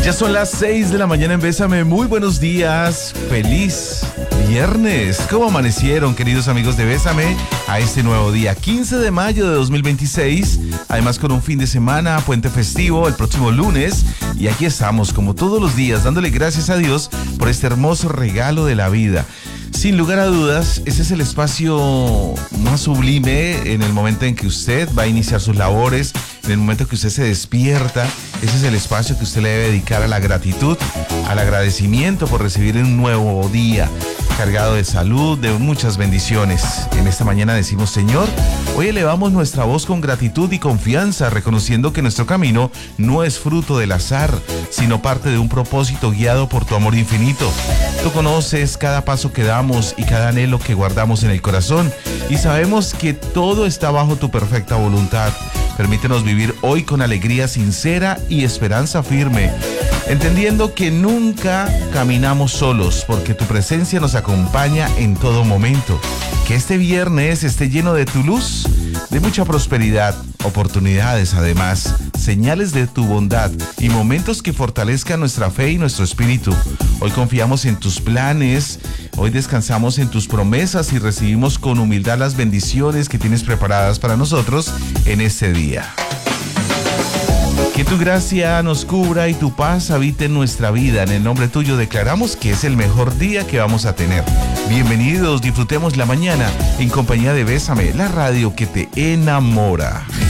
Ya son las 6 de la mañana en Bésame. Muy buenos días. Feliz viernes. ¿Cómo amanecieron, queridos amigos de Bésame, a este nuevo día, 15 de mayo de 2026? Además, con un fin de semana, puente festivo, el próximo lunes. Y aquí estamos, como todos los días, dándole gracias a Dios por este hermoso regalo de la vida. Sin lugar a dudas, ese es el espacio más sublime en el momento en que usted va a iniciar sus labores, en el momento que usted se despierta. Ese es el espacio que usted le debe dedicar a la gratitud, al agradecimiento por recibir un nuevo día cargado de salud, de muchas bendiciones. En esta mañana decimos: Señor, hoy elevamos nuestra voz con gratitud y confianza, reconociendo que nuestro camino no es fruto del azar, sino parte de un propósito guiado por tu amor infinito. Tú conoces cada paso que damos y cada anhelo que guardamos en el corazón, y sabemos que todo está bajo tu perfecta voluntad. Permítenos vivir hoy con alegría sincera y esperanza firme, entendiendo que nunca caminamos solos, porque tu presencia nos acompaña en todo momento. Que este viernes esté lleno de tu luz, de mucha prosperidad, oportunidades además, señales de tu bondad y momentos que fortalezcan nuestra fe y nuestro espíritu. Hoy confiamos en tus planes, hoy descansamos en tus promesas y recibimos con humildad las bendiciones que tienes preparadas para nosotros en este día. Que tu gracia nos cubra y tu paz habite en nuestra vida. En el nombre tuyo declaramos que es el mejor día que vamos a tener. Bienvenidos, disfrutemos la mañana en compañía de Bésame, la radio que te enamora.